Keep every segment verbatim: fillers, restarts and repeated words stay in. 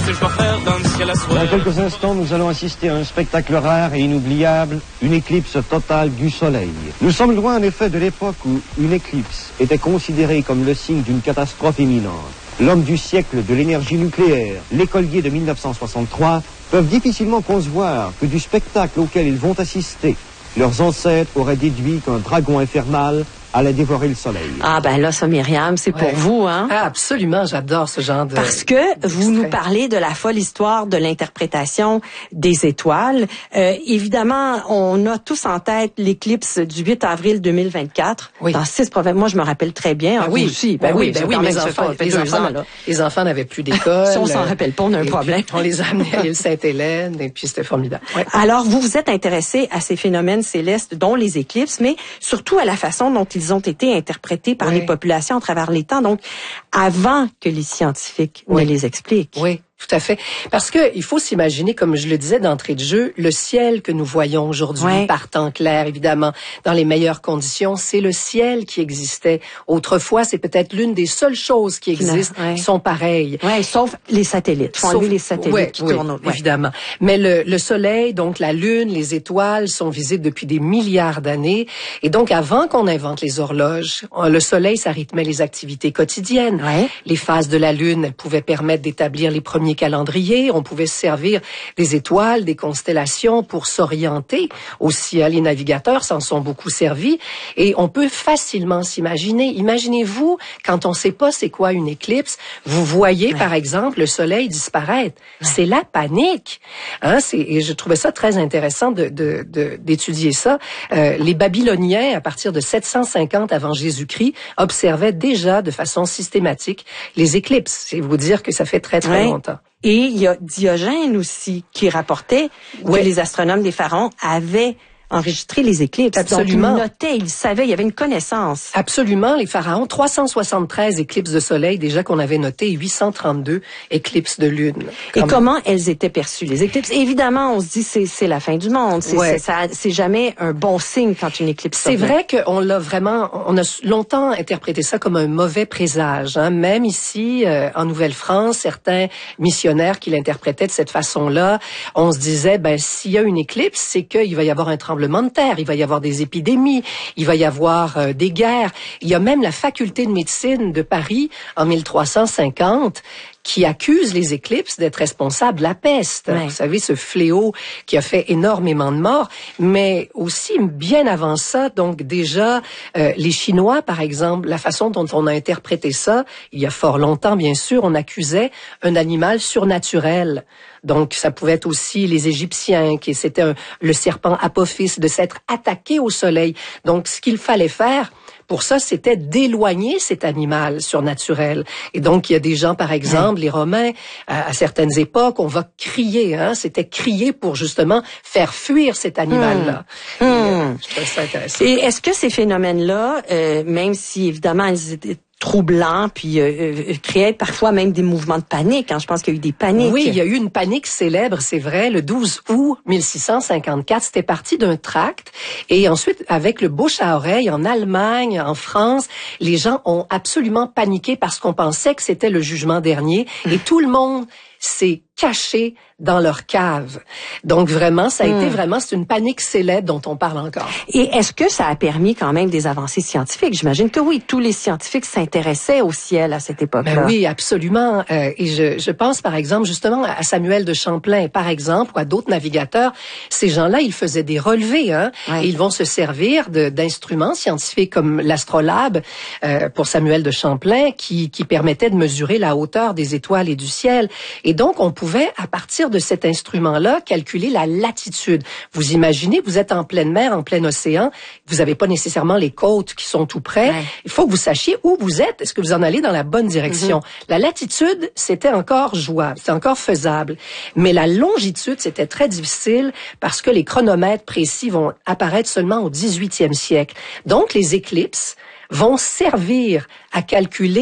que je dois faire dans le ciel à soir. Dans quelques instants, nous allons assister à un spectacle rare et inoubliable, une éclipse totale du Soleil. Nous sommes loin en effet de l'époque où une éclipse était considérée comme le signe d'une catastrophe imminente. L'homme du siècle de l'énergie nucléaire, l'écolier de mille neuf cent soixante-trois, peuvent difficilement concevoir que du spectacle auquel ils vont assister, leurs ancêtres auraient déduit qu'un dragon infernal allait dévorer le soleil. Ah ben là, ça, Myriam, c'est ouais. pour vous, hein? Ah, absolument, j'adore ce genre de... Parce que vous nous parlez de la folle histoire de l'interprétation des étoiles. Euh, évidemment, on a tous en tête l'éclipse du huit avril deux mille vingt-quatre. Oui. Dans six provinces. Moi, je me rappelle très bien. Ah, oui. Vous aussi. Ben, ben oui, oui, ben oui, mes enfants, fait, les, fait enfants ans, là. les enfants n'avaient plus d'école. Si on s'en rappelle pas, on a un problème. On les a amenés à l'île Sainte-Hélène et puis c'était formidable. Ouais. Alors, vous vous êtes intéressé à ces phénomènes célestes, dont les éclipses, mais surtout à la façon dont ils ont été interprétés par oui. les populations à travers les temps, donc avant que les scientifiques oui. ne les expliquent. Oui. Tout à fait. Parce que il faut s'imaginer, comme je le disais d'entrée de jeu, le ciel que nous voyons aujourd'hui ouais. par temps clair, évidemment, dans les meilleures conditions, c'est le ciel qui existait. Autrefois, c'est peut-être l'une des seules choses qui existent ouais. qui sont pareilles. Ouais, sauf les satellites. Faut enlever les satellites ouais, qui oui, tournent. Ouais. Évidemment. Mais le, le soleil, donc la lune, les étoiles sont visibles depuis des milliards d'années. Et donc, avant qu'on invente les horloges, le soleil, ça rythmait les activités quotidiennes. Ouais. Les phases de la lune, elles pouvaient permettre d'établir les premiers calendrier, on pouvait se servir des étoiles, des constellations pour s'orienter. Aussi, les navigateurs s'en sont beaucoup servis et on peut facilement s'imaginer. Imaginez-vous, quand on ne sait pas c'est quoi une éclipse, vous voyez ouais. par exemple le soleil disparaître. Ouais. C'est la panique. Hein, c'est, et je trouvais ça très intéressant de, de, de, d'étudier ça. Euh, les Babyloniens, à partir de sept cent cinquante avant Jésus-Christ, observaient déjà de façon systématique les éclipses. C'est vous dire que ça fait très très ouais. longtemps. Et il y a Diogène aussi qui rapportait ouais. que les astronomes des pharaons avaient enregistré les éclipses. Absolument. Donc, ils notaient, ils savaient, il y avait une connaissance. Absolument. Les pharaons, trois cent soixante-treize éclipses de soleil déjà qu'on avait noté, huit cent trente-deux éclipses de lune. Et Comme... comment elles étaient perçues, les éclipses? Évidemment, on se dit c'est c'est la fin du monde. C'est ouais. c'est, ça, c'est jamais un bon signe quand une éclipse C'est vrai qu'on l'a vraiment, on a longtemps interprété ça comme un mauvais présage. Hein. Même ici, euh, en Nouvelle-France, certains missionnaires qui l'interprétaient de cette façon-là, on se disait, ben s'il y a une éclipse, c'est qu'il va y avoir un tremblement de terre, il va y avoir des épidémies, il va y avoir euh, des guerres. Il y a même la faculté de médecine de Paris en mille trois cent cinquante qui accuse les éclipses d'être responsables de la peste. Ouais. Vous savez, ce fléau qui a fait énormément de morts, mais aussi bien avant ça, donc déjà, euh, les Chinois, par exemple, la façon dont on a interprété ça, il y a fort longtemps, bien sûr, on accusait un animal surnaturel. Donc, ça pouvait être aussi les Égyptiens, qui c'était un, le serpent Apophis, de s'être attaqué au soleil. Donc, ce qu'il fallait faire pour ça, c'était d'éloigner cet animal surnaturel. Et donc, il y a des gens, par exemple, les Romains, à, à certaines époques, on va crier. Hein, c'était crier pour justement faire fuir cet animal-là. Mmh. Et, mmh. euh, je trouve ça intéressant. Et est-ce que ces phénomènes-là, euh, même si évidemment ils étaient troublants, puis euh, euh, créaient parfois même des mouvements de panique. Hein. Je pense qu'il y a eu des paniques. Oui, il y a eu une panique célèbre, c'est vrai, le douze août mille six cent cinquante-quatre. C'était parti d'un tract. Et ensuite, avec le bouche à oreille, en Allemagne, en France, les gens ont absolument paniqué parce qu'on pensait que c'était le jugement dernier. Et tout le monde s'est caché dans leur cave. Donc vraiment, ça a mmh. été vraiment, c'est une panique célèbre dont on parle encore. Et est-ce que ça a permis quand même des avancées scientifiques? J'imagine que oui, tous les scientifiques s'intéressaient au ciel à cette époque-là. Ben oui, absolument. Euh, et je, je pense par exemple justement à Samuel de Champlain, par exemple, ou à d'autres navigateurs. Ces gens-là, ils faisaient des relevés, hein. Ouais. Et ils vont se servir de, d'instruments scientifiques comme l'astrolabe euh, pour Samuel de Champlain, qui, qui permettait de mesurer la hauteur des étoiles et du ciel. Et donc, on pouvait, à partir de cet instrument-là, calculer la latitude. Vous imaginez, vous êtes en pleine mer, en plein océan, vous n'avez pas nécessairement les côtes qui sont tout près. Ouais. Il faut que vous sachiez où vous êtes. Est-ce que vous en allez dans la bonne direction? Mm-hmm. La latitude, c'était encore jouable, c'était encore faisable. Mais la longitude, c'était très difficile parce que les chronomètres précis vont apparaître seulement au dix-huitième siècle. Donc, les éclipses vont servir à calculer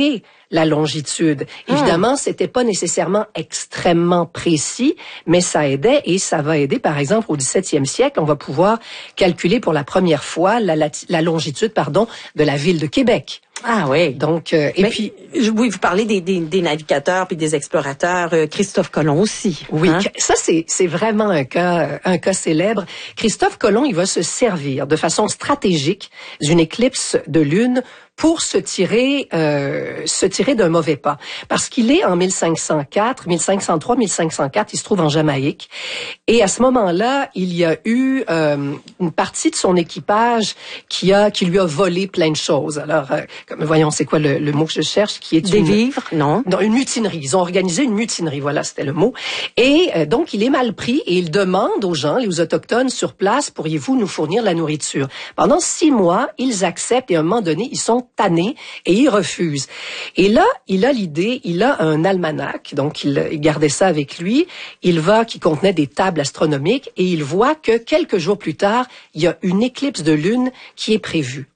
la longitude. Mmh. Évidemment, c'était pas nécessairement extrêmement précis, mais ça aidait et ça va aider, par exemple, au dix-septième siècle, on va pouvoir calculer pour la première fois la, la, la longitude, pardon, de la ville de Québec. Ah oui. Donc euh, et mais, puis oui, vous parlez des, des, des navigateurs puis des explorateurs, euh, Christophe Colomb aussi. Oui, hein? ça c'est c'est vraiment un cas un cas célèbre. Christophe Colomb, il va se servir de façon stratégique d'une éclipse de lune pour se tirer euh, se tirer d'un mauvais pas, parce qu'il est en mille cinq cent quatre, mille cinq cent trois, mille cinq cent quatre, il se trouve en Jamaïque, et à ce moment-là, il y a eu euh, une partie de son équipage qui a qui lui a volé plein de choses. Alors, euh, comme, voyons, c'est quoi le, le mot que je cherche, qui est des une, vivres, non, non, une mutinerie. Ils ont organisé une mutinerie, voilà, c'était le mot. Et euh, donc, il est mal pris et il demande aux gens, les autochtones sur place, pourriez-vous nous fournir de la nourriture? Pendant six mois, ils acceptent et à un moment donné, ils sont tannés et ils refusent. Et là, il a l'idée, il a un almanach, donc il, il gardait ça avec lui. Il va, qui contenait des tables astronomiques, et il voit que quelques jours plus tard, il y a une éclipse de lune qui est prévue.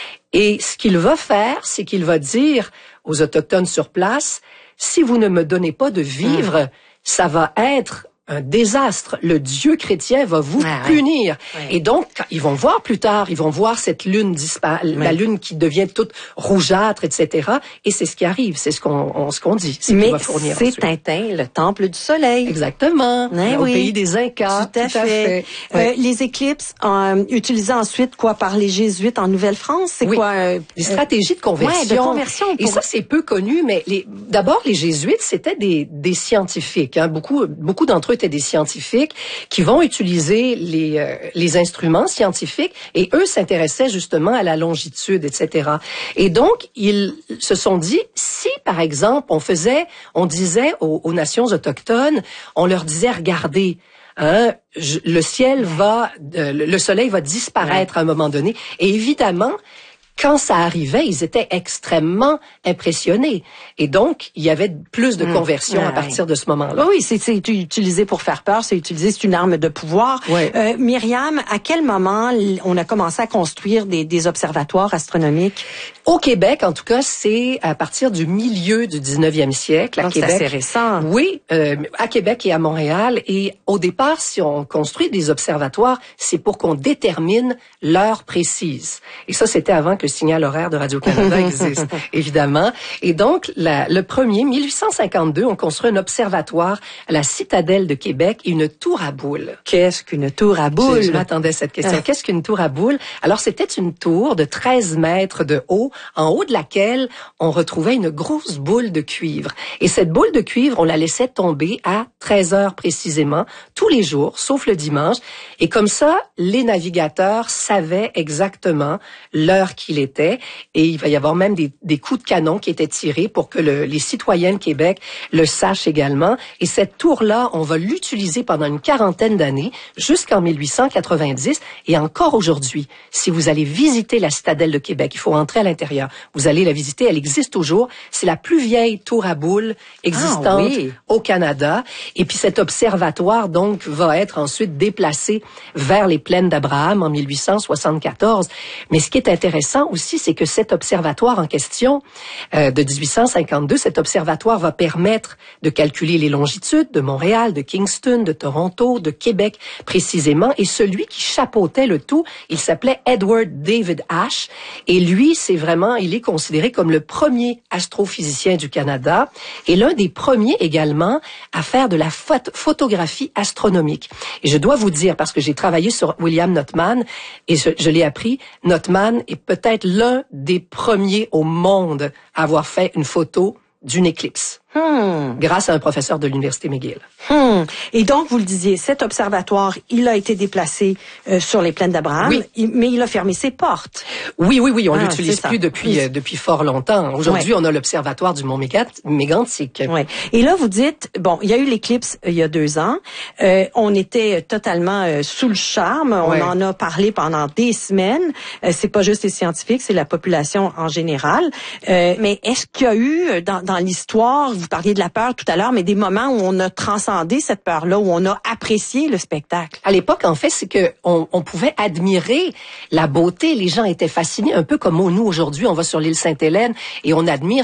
Et ce qu'il va faire, c'est qu'il va dire aux autochtones sur place, si vous ne me donnez pas de vivre, mmh. ça va être un désastre. Le Dieu chrétien va vous ah, punir. Ouais. Ouais. Et donc, ils vont voir plus tard, ils vont voir cette lune dispara- ouais. la lune qui devient toute rougeâtre, et cetera. Et c'est ce qui arrive, c'est ce qu'on, on, ce qu'on dit. C'est Mais va fournir c'est Tintin, le temple du soleil. Exactement. Hein, au oui. pays des Incas. Tout à tout à fait. fait. Ouais. Euh, les éclipses euh, utilisées ensuite quoi par les jésuites en Nouvelle-France, c'est oui. quoi euh, des stratégies de conversion. Ouais, de conversion. Pour... Et ça, c'est peu connu, mais les, d'abord les jésuites, c'était des, des scientifiques. Hein. Beaucoup, beaucoup d'entre eux étaient des scientifiques qui vont utiliser les euh, les instruments scientifiques, et eux s'intéressaient justement à la longitude, et cetera. Et donc ils se sont dit, si par exemple on faisait, on disait aux, aux nations autochtones, on leur disait, regardez, hein, je, le ciel va, euh, le soleil va disparaître ouais. à un moment donné, et évidemment, quand ça arrivait, ils étaient extrêmement impressionnés. Et donc, il y avait plus de conversion mmh. à partir de ce moment-là. Oui, c'est, c'est utilisé pour faire peur, c'est utilisé, c'est une arme de pouvoir. Ouais. Euh, Myriam, à quel moment on a commencé à construire des, des observatoires astronomiques? Au Québec, en tout cas, c'est à partir du milieu du dix-neuvième siècle. À donc, Québec, c'est assez récent. Oui, euh, à Québec et à Montréal. Et au départ, si on construit des observatoires, c'est pour qu'on détermine l'heure précise. Et ça, c'était avant que le signal horaire de Radio-Canada existe, évidemment. Et donc, la, le premier, mille huit cent cinquante-deux, on construit un observatoire à la citadelle de Québec et une tour à boules. Qu'est-ce qu'une tour à boules? Je, je m'attendais à cette question. Qu'est-ce qu'une tour à boules? Alors, c'était une tour de treize mètres de haut, en haut de laquelle on retrouvait une grosse boule de cuivre. Et cette boule de cuivre, on la laissait tomber à treize heures précisément, tous les jours, sauf le dimanche. Et comme ça, les navigateurs savaient exactement l'heure qu'il était. Et il va y avoir même des, des coups de canon qui étaient tirés pour que le, les citoyens de Québec le sachent également. Et cette tour-là, on va l'utiliser pendant une quarantaine d'années, jusqu'en mille huit cent quatre-vingt-dix. Et encore aujourd'hui, si vous allez visiter la citadelle de Québec, il faut entrer à l'intérieur. Vous allez la visiter, elle existe toujours. C'est la plus vieille tour à boules existante ah, oui. au Canada. Et puis cet observatoire, donc, va être ensuite déplacé vers les plaines d'Abraham en mille huit cent soixante-quatorze. Mais ce qui est intéressant aussi, c'est que cet observatoire en question euh, de dix-huit cent cinquante-deux, cet observatoire va permettre de calculer les longitudes de Montréal, de Kingston, de Toronto, de Québec précisément. Et celui qui chapeautait le tout, il s'appelait Edward David Ash. Et lui, c'est vraiment, il est considéré comme le premier astrophysicien du Canada et l'un des premiers également à faire de la phot- photographie astronomique. Et je dois vous dire, parce que j'ai travaillé sur William Notman et je, je l'ai appris, Notman est peut-être l'un des premiers au monde à avoir fait une photo d'une éclipse. Hmm. Grâce à un professeur de l'Université McGill. Hmm. Et donc, vous le disiez, cet observatoire, il a été déplacé euh, sur les plaines d'Abraham, oui. il, mais il a fermé ses portes. Oui, oui, oui, on ah, l'utilise plus ça. depuis euh, depuis fort longtemps. Aujourd'hui, ouais. on a l'observatoire du Mont Mégantic. Ouais. Et là, vous dites, bon, il y a eu l'éclipse euh, il y a deux ans. Euh, on était totalement euh, sous le charme. Ouais. On en a parlé pendant des semaines. Euh, c'est pas juste les scientifiques, c'est la population en général. Euh, mais est-ce qu'il y a eu dans, dans l'histoire, vous parliez de la peur tout à l'heure, mais des moments où on a transcendé cette peur-là, où on a apprécié le spectacle? À l'époque, en fait, c'est que on, on pouvait admirer la beauté. Les gens étaient fascinés, un peu comme nous aujourd'hui, on va sur l'île Sainte-Hélène et on admire